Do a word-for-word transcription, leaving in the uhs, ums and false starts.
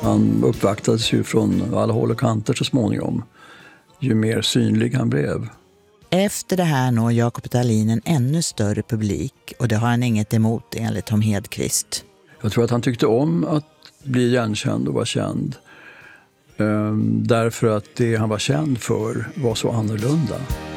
Han uppvaktades ju från alla håll och kanter så småningom, ju mer synlig han blev. Efter det här når Jakob Dalin en ännu större publik, och det har han inget emot enligt Tom Hedqvist. Jag tror att han tyckte om att bli igenkänd och vara känd. Ehm, därför att det han var känd för var så annorlunda.